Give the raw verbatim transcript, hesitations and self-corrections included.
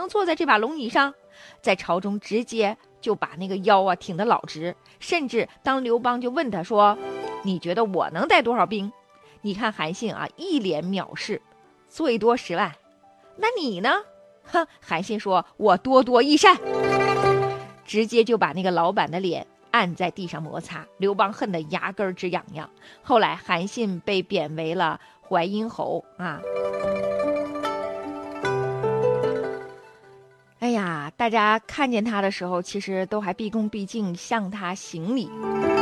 能坐在这把龙椅上？在朝中直接就把那个腰啊挺得老直，甚至当刘邦就问他说：“你觉得我能带多少兵？”你看韩信啊，一脸藐视，最多十万。那你呢？哼，韩信说：“我多多益善。”直接就把那个老板的脸按在地上摩擦。刘邦恨得牙根直痒痒。后来韩信被贬为了淮阴侯啊。哎呀，大家看见他的时候，其实都还毕恭毕敬向他行礼。